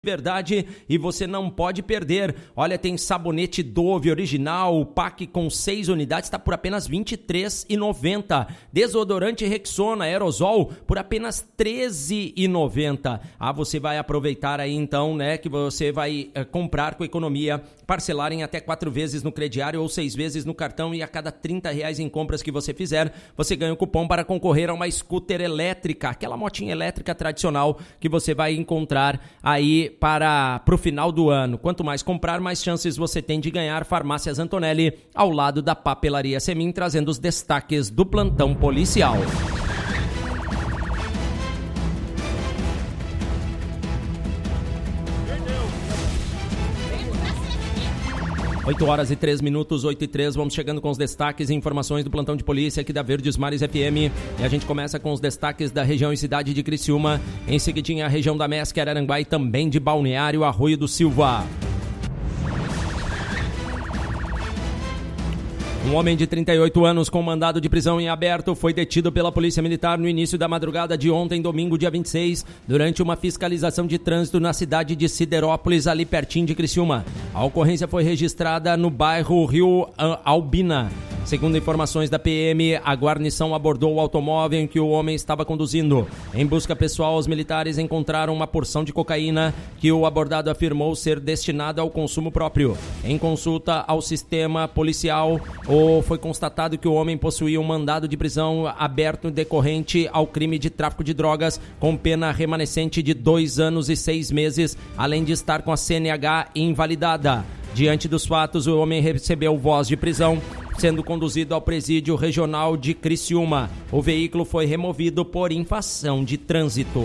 verdade e você não pode perder. Olha, tem sabonete Dove original, o pack com 6 unidades está por apenas R$ 23,90. Desodorante Rexona aerosol por apenas R$ 13,90. Você vai aproveitar aí então, né, que você vai comprar com economia, parcelar em até 4 vezes no crediário ou 6 vezes no cartão, e a cada R$30 em compras que você fizer, você ganha um cupom para concorrer a uma scooter elétrica, aquela motinha elétrica tradicional que você vai encontrar aí para o final do ano. Quanto mais comprar, mais chances você tem de ganhar. Farmácias Antonelli, ao lado da Papelaria Semin, trazendo os destaques do plantão policial. 8h03, 8h03, vamos chegando com os destaques e informações do plantão de polícia aqui da Verdes Mares FM. E a gente começa com os destaques da região e cidade de Criciúma, em seguidinha a região da Mesc, Araranguá e também de Balneário Arroio do Silva. Um homem de 38 anos com mandado de prisão em aberto foi detido pela Polícia Militar no início da madrugada de ontem, domingo, dia 26, durante uma fiscalização de trânsito na cidade de Siderópolis, ali pertinho de Criciúma. A ocorrência foi registrada no bairro Rio Albina. Segundo informações da PM, a guarnição abordou o automóvel em que o homem estava conduzindo. Em busca pessoal, os militares encontraram uma porção de cocaína que o abordado afirmou ser destinada ao consumo próprio. Em consulta ao sistema policial, foi constatado que o homem possuía um mandado de prisão aberto decorrente ao crime de tráfico de drogas, com pena remanescente de 2 anos e 6 meses, além de estar com a CNH invalidada. Diante dos fatos, o homem recebeu voz de prisão, sendo conduzido ao presídio regional de Criciúma. O veículo foi removido por infração de trânsito.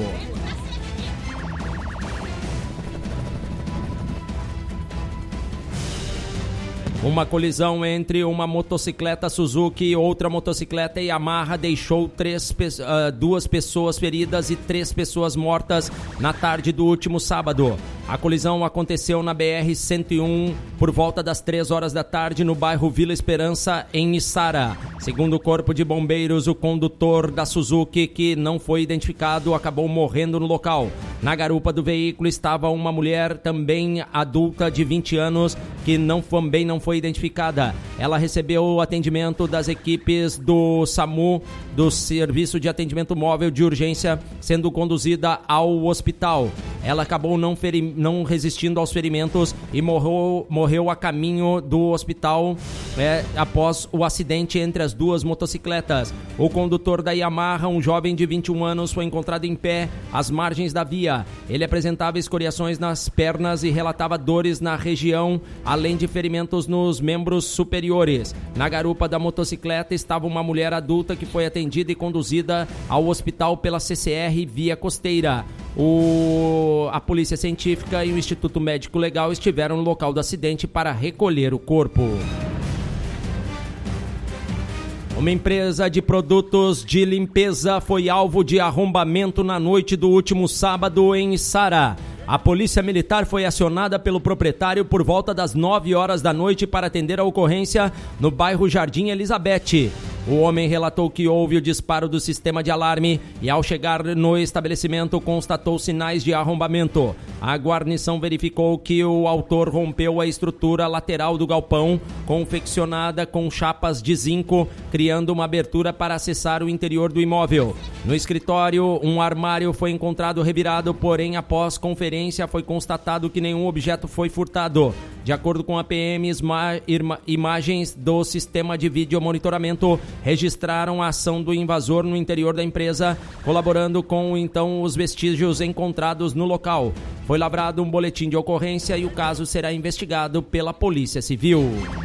Uma colisão entre uma motocicleta Suzuki e outra motocicleta Yamaha deixou 2 pessoas feridas e 3 pessoas mortas na tarde do último sábado. A colisão aconteceu na BR-101 por volta das 3 horas da tarde no bairro Vila Esperança, em Içara. Segundo o Corpo de Bombeiros, o condutor da Suzuki, que não foi identificado, acabou morrendo no local. Na garupa do veículo estava uma mulher também adulta de 20 anos, que também não foi identificada. Ela recebeu o atendimento das equipes do SAMU, do Serviço de Atendimento Móvel de Urgência, sendo conduzida ao hospital. Ela acabou não resistindo aos ferimentos e morreu a caminho do hospital após o acidente entre as 2 motocicletas. O condutor da Yamaha, um jovem de 21 anos, foi encontrado em pé às margens da via. Ele apresentava escoriações nas pernas e relatava dores na região, além de ferimentos nos membros superiores. Na garupa da motocicleta estava uma mulher adulta que foi atendida e conduzida ao hospital pela CCR via costeira. A Polícia Científica e o Instituto Médico Legal estiveram no local do acidente para recolher o corpo. Uma empresa de produtos de limpeza foi alvo de arrombamento na noite do último sábado em Içara. A Polícia Militar foi acionada pelo proprietário por volta das 9 horas da noite para atender a ocorrência no bairro Jardim Elizabeth. O homem relatou que houve o disparo do sistema de alarme e, ao chegar no estabelecimento, constatou sinais de arrombamento. A guarnição verificou que o autor rompeu a estrutura lateral do galpão, confeccionada com chapas de zinco, criando uma abertura para acessar o interior do imóvel. No escritório, um armário foi encontrado revirado, porém, após conferência, foi constatado que nenhum objeto foi furtado. De acordo com a PM, imagens do sistema de vídeo monitoramento registraram a ação do invasor no interior da empresa, colaborando com, então, os vestígios encontrados no local. Foi lavrado um boletim de ocorrência e o caso será investigado pela Polícia Civil.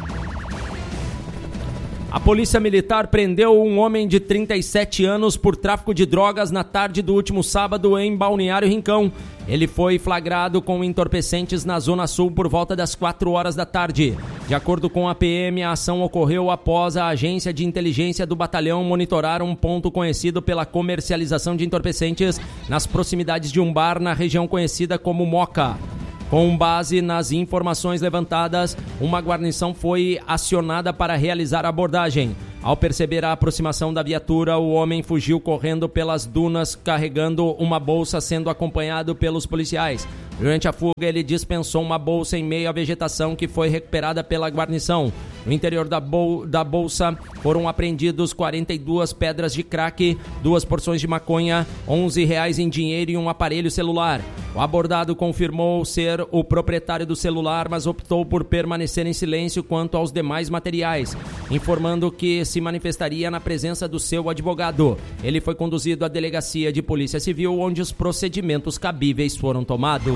A Polícia Militar prendeu um homem de 37 anos por tráfico de drogas na tarde do último sábado em Balneário Rincão. Ele foi flagrado com entorpecentes na Zona Sul por volta das 4 horas da tarde. De acordo com a PM, a ação ocorreu após a agência de inteligência do batalhão monitorar um ponto conhecido pela comercialização de entorpecentes nas proximidades de um bar na região conhecida como Moca. Com base nas informações levantadas, uma guarnição foi acionada para realizar a abordagem. Ao perceber a aproximação da viatura, o homem fugiu correndo pelas dunas carregando uma bolsa, sendo acompanhado pelos policiais. Durante a fuga, ele dispensou uma bolsa em meio à vegetação que foi recuperada pela guarnição. No interior da bolsa foram apreendidos 42 pedras de crack, 2 porções de maconha, R$11 em dinheiro e um aparelho celular. O abordado confirmou ser o proprietário do celular, mas optou por permanecer em silêncio quanto aos demais materiais, informando que se manifestaria na presença do seu advogado. Ele foi conduzido à delegacia de Polícia Civil, onde os procedimentos cabíveis foram tomados.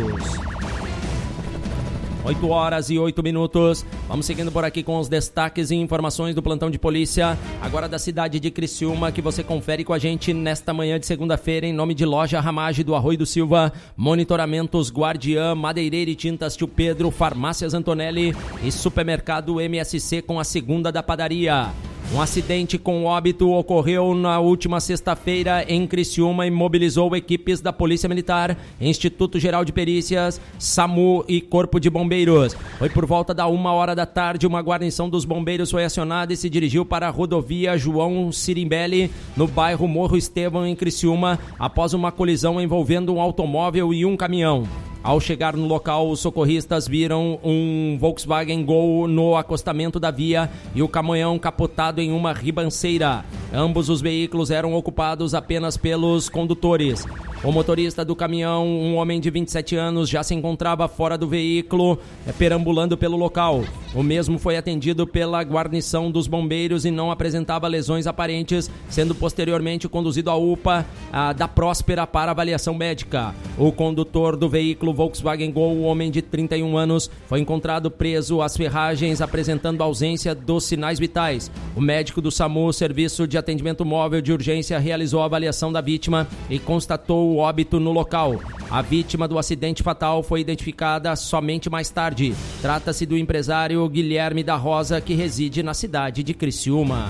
8h08. Vamos seguindo por aqui com os destaques e informações do plantão de polícia, agora da cidade de Criciúma, que você confere com a gente nesta manhã de segunda-feira, em nome de Loja Ramage do Arroio do Silva, Monitoramentos Guardiã, Madeireira e Tintas Tio Pedro, Farmácias Antonelli e Supermercado MSC com a segunda da padaria. Um acidente com óbito ocorreu na última sexta-feira em Criciúma e mobilizou equipes da Polícia Militar, Instituto Geral de Perícias, SAMU e Corpo de Bombeiros. Foi por volta da 1h da tarde, uma guarnição dos bombeiros foi acionada e se dirigiu para a rodovia João Sirimbelli, no bairro Morro Estevão, em Criciúma, após uma colisão envolvendo um automóvel e um caminhão. Ao chegar no local, os socorristas viram um Volkswagen Gol no acostamento da via e o caminhão capotado em uma ribanceira. Ambos os veículos eram ocupados apenas pelos condutores. O motorista do caminhão, um homem de 27 anos, já se encontrava fora do veículo, perambulando pelo local. O mesmo foi atendido pela guarnição dos bombeiros e não apresentava lesões aparentes, sendo posteriormente conduzido à UPA da Próspera para avaliação médica. O condutor do veículo Volkswagen Gol, homem de 31 anos, foi encontrado preso às ferragens, apresentando ausência dos sinais vitais. O médico do SAMU, Serviço de Atendimento Móvel de Urgência, realizou a avaliação da vítima e constatou o óbito no local. A vítima do acidente fatal foi identificada somente mais tarde. Trata-se do empresário Guilherme da Rosa, que reside na cidade de Criciúma.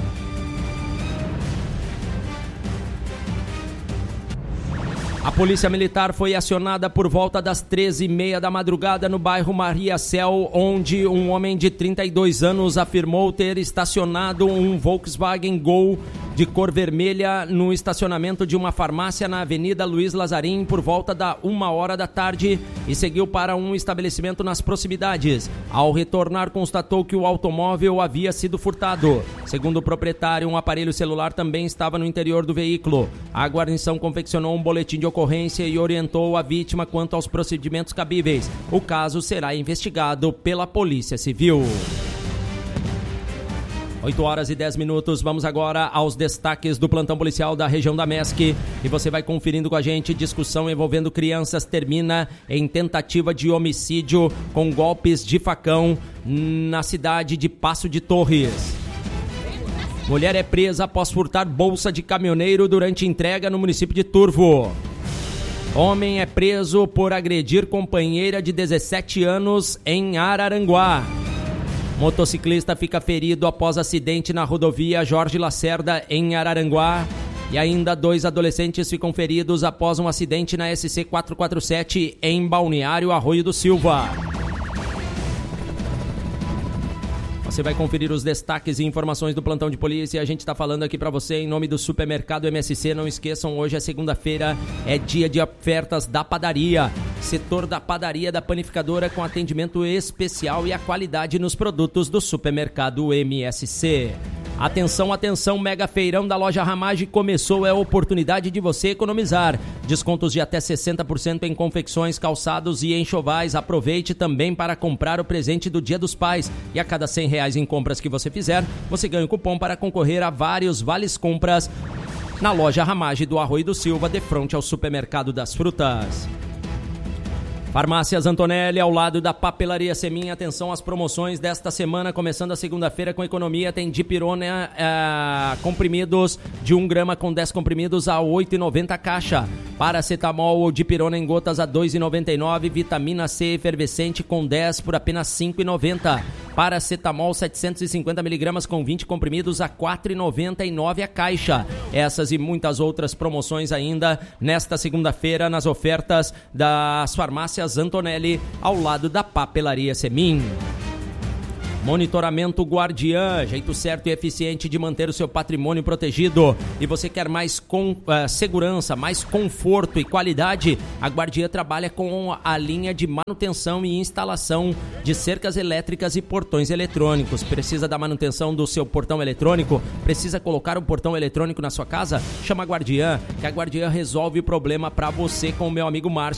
A Polícia Militar foi acionada por volta das 13h30 da madrugada no bairro Maria Céu, onde um homem de 32 anos afirmou ter estacionado um Volkswagen Gol de cor vermelha no estacionamento de uma farmácia na Avenida Luiz Lazarim por volta da 1h da tarde e seguiu para um estabelecimento nas proximidades. Ao retornar, constatou que o automóvel havia sido furtado. Segundo o proprietário, um aparelho celular também estava no interior do veículo. A guarnição confeccionou um boletim de ocorrência e orientou a vítima quanto aos procedimentos cabíveis. O caso será investigado pela Polícia Civil. 8h10. Vamos agora aos destaques do plantão policial da região da MESC. E você vai conferindo com a gente. Discussão envolvendo crianças termina em tentativa de homicídio com golpes de facão na cidade de Passo de Torres. Mulher é presa após furtar bolsa de caminhoneiro durante entrega no município de Turvo. Homem é preso por agredir companheira de 17 anos em Araranguá. Motociclista fica ferido após acidente na rodovia Jorge Lacerda, em Araranguá. E ainda 2 adolescentes ficam feridos após um acidente na SC 447 em Balneário Arroio do Silva. Você vai conferir os destaques e informações do plantão de polícia. A gente está falando aqui para você em nome do Supermercado MSC. Não esqueçam, hoje é segunda-feira, é dia de ofertas da padaria. Setor da padaria da panificadora com atendimento especial e a qualidade nos produtos do Supermercado MSC. Atenção, atenção, mega feirão da Loja Ramage começou, é a oportunidade de você economizar. Descontos de até 60% em confecções, calçados e enxovais. Aproveite também para comprar o presente do Dia dos Pais. E a cada R$100 em compras que você fizer, você ganha um cupom para concorrer a vários vales compras na Loja Ramage do Arroio do Silva, de frente ao Supermercado das Frutas. Farmácias Antonelli, ao lado da Papelaria Semin. Atenção às promoções desta semana, começando a segunda-feira com economia. Tem Dipirona comprimidos de 1 grama com 10 comprimidos a R$ 8,90 a caixa. Paracetamol ou Dipirona em gotas a R$ 2,99. Vitamina C efervescente com 10 por apenas R$ 5,90. Paracetamol 750mg com 20 comprimidos a R$ 4,99 a caixa. Essas e muitas outras promoções ainda nesta segunda-feira nas ofertas das farmácias Antonelli, ao lado da Papelaria Semin. Monitoramento Guardiã, jeito certo e eficiente de manter o seu patrimônio protegido. E você quer mais segurança, mais conforto e qualidade? A Guardiã trabalha com a linha de manutenção e instalação de cercas elétricas e portões eletrônicos. Precisa da manutenção do seu portão eletrônico? Precisa colocar um portão eletrônico na sua casa? Chama a Guardiã, que a Guardiã resolve o problema para você com o meu amigo Márcio